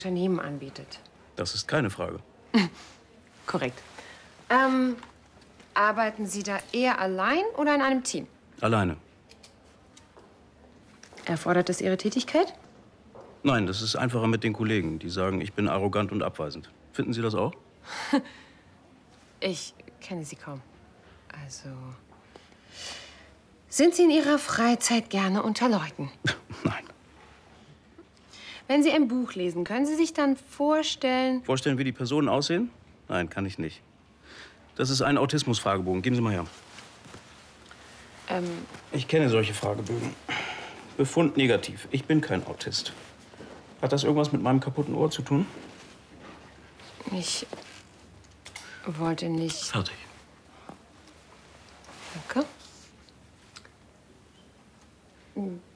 Unternehmen anbietet. Das ist keine Frage. Korrekt. Arbeiten Sie da eher allein oder in einem Team? Alleine. Erfordert das Ihre Tätigkeit? Nein, das ist einfacher mit den Kollegen. Die sagen, ich bin arrogant und abweisend. Finden Sie das auch? Ich kenne Sie kaum. Also... Sind Sie in Ihrer Freizeit gerne unter Leuten? Nein. Wenn Sie ein Buch lesen, können Sie sich dann vorstellen... Vorstellen, wie die Personen aussehen? Nein, kann ich nicht. Das ist ein Autismus-Fragebogen. Geben Sie mal her. Ich kenne solche Fragebögen. Befund negativ. Ich bin kein Autist. Hat das irgendwas mit meinem kaputten Ohr zu tun? Ich wollte nicht... Fertig. Danke.